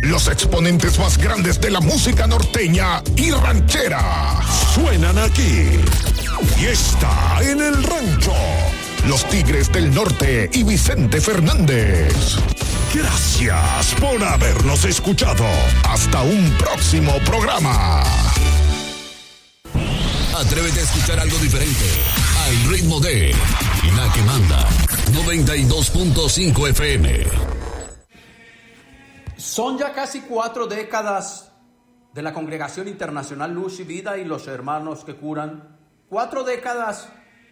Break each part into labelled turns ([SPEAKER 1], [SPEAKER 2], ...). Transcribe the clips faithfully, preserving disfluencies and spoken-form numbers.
[SPEAKER 1] Los exponentes más grandes de la música norteña y ranchera suenan aquí. Fiesta en el Rancho. Los Tigres del Norte y Vicente Fernández. Gracias por habernos escuchado. Hasta un próximo programa.
[SPEAKER 2] Atrévete a escuchar algo diferente. Al ritmo de La Que Manda. noventa y dos punto cinco F M.
[SPEAKER 3] Son ya casi cuatro décadas de la Congregación Internacional Luz y Vida y los Hermanos que Curan. Cuatro décadas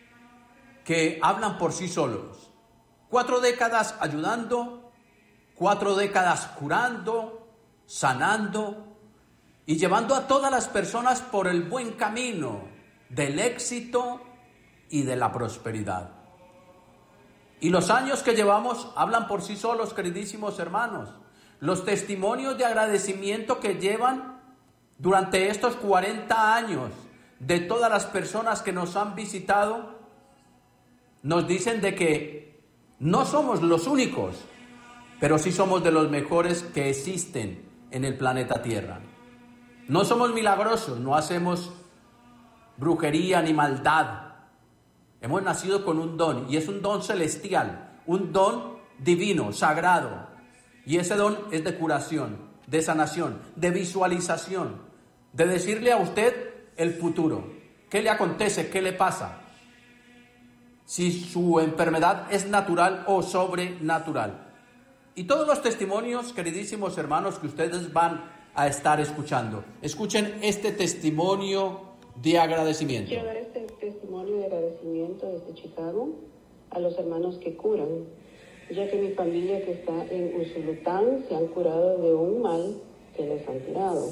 [SPEAKER 3] que hablan por sí solos. Cuatro décadas ayudando, cuatro décadas curando, sanando y llevando a todas las personas por el buen camino del éxito y de la prosperidad. Y los años que llevamos hablan por sí solos, queridísimos hermanos. Los testimonios de agradecimiento que llevan durante estos cuarenta años de todas las personas que nos han visitado nos dicen de que no somos los únicos, pero sí somos de los mejores que existen en el planeta Tierra. No somos milagrosos, no hacemos brujería ni maldad. Hemos nacido con un don, y es un don celestial, un don divino, sagrado. Y ese don es de curación, de sanación, de visualización, de decirle a usted el futuro. ¿Qué le acontece? ¿Qué le pasa? Si su enfermedad es natural o sobrenatural. Y todos los testimonios, queridísimos hermanos, que ustedes van a estar escuchando. Escuchen este testimonio de agradecimiento.
[SPEAKER 4] Quiero dar este testimonio de agradecimiento desde Chicago a los hermanos que curan, ya que mi familia que está en Usulután se han curado de un mal que les han tirado.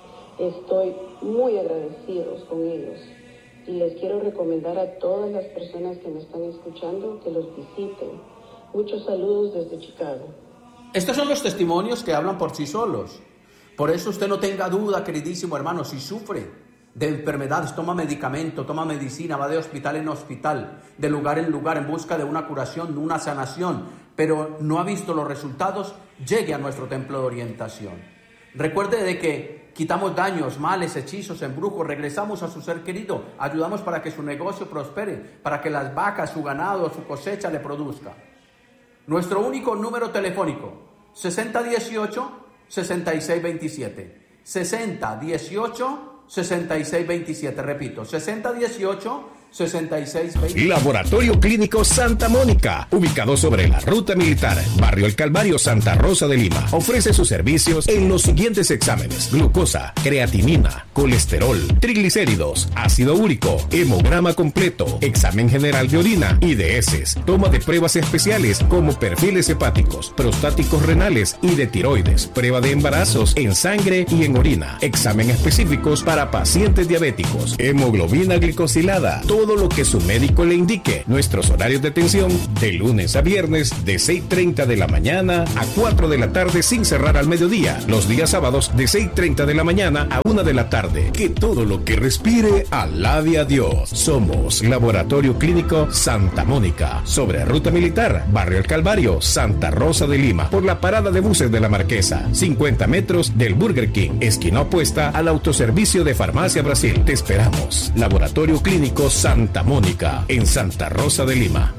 [SPEAKER 4] Estoy muy agradecidos con ellos y les quiero recomendar a todas las personas que me están escuchando que los visiten. Muchos saludos desde Chicago.
[SPEAKER 3] Estos son los testimonios que hablan por sí solos. Por eso usted no tenga duda, queridísimo hermano, si sufre de enfermedades, toma medicamento, toma medicina, va de hospital en hospital, de lugar en lugar en busca de una curación, de una sanación, pero no ha visto los resultados, llegue a nuestro templo de orientación. Recuerde de que quitamos daños, males, hechizos, embrujos, regresamos a su ser querido, ayudamos para que su negocio prospere, para que las vacas, su ganado, su cosecha le produzca. Nuestro único número telefónico, sesenta dieciocho, sesenta y seis veintisiete. sesenta dieciocho, sesenta y seis veintisiete. Repito, sesenta dieciocho, sesenta y seis veintisiete.
[SPEAKER 5] Laboratorio Clínico Santa Mónica, ubicado sobre la Ruta Militar, Barrio El Calvario, Santa Rosa de Lima. Ofrece sus servicios en los siguientes exámenes: glucosa, creatinina, colesterol, triglicéridos, ácido úrico, hemograma completo, examen general de orina y de heces, toma de pruebas especiales como perfiles hepáticos, prostáticos renales y de tiroides, prueba de embarazos en sangre y en orina, examen específicos para pacientes diabéticos, hemoglobina glicosilada, todo lo que su médico le indique. Nuestros horarios de atención de lunes a viernes de seis y media de la mañana a cuatro de la tarde sin cerrar al mediodía. Los días sábados de seis y media de la mañana a una de la tarde. Que todo lo que respire alabe a Dios. Somos Laboratorio Clínico Santa Mónica, sobre Ruta Militar, Barrio El Calvario, Santa Rosa de Lima, por la parada de buses de la Marquesa, cincuenta metros del Burger King, esquina opuesta al autoservicio de Farmacia Brasil. Te esperamos. Laboratorio Clínico Santa Mónica, en Santa Rosa de Lima.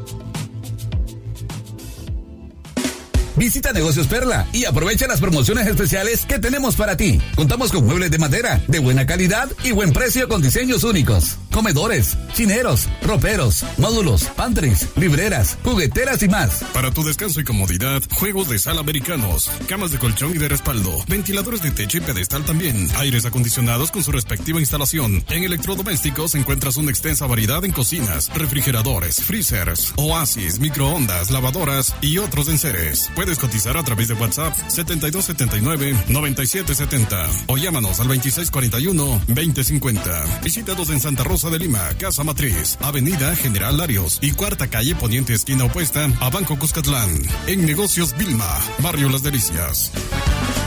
[SPEAKER 2] Visita Negocios Perla y aprovecha las promociones especiales que tenemos para ti. Contamos con muebles de madera de buena calidad y buen precio con diseños únicos. Comedores, chineros, roperos, módulos, pantries, libreras, jugueteras y más.
[SPEAKER 6] Para tu descanso y comodidad, juegos de sala americanos, camas de colchón y de respaldo, ventiladores de techo y pedestal también, aires acondicionados con su respectiva instalación. En electrodomésticos encuentras una extensa variedad en cocinas, refrigeradores, freezers, oasis, microondas, lavadoras y otros enseres. Puedes cotizar a través de WhatsApp setenta y dos setenta y nueve, noventa y siete setenta o llámanos al veintiséis cuarenta y uno, veinte cincuenta. Visítanos en Santa Rosa de Lima, Casa Matriz, Avenida General Larios y Cuarta Calle Poniente esquina opuesta a Banco Cuscatlán. En Negocios Vilma, Barrio Las Delicias.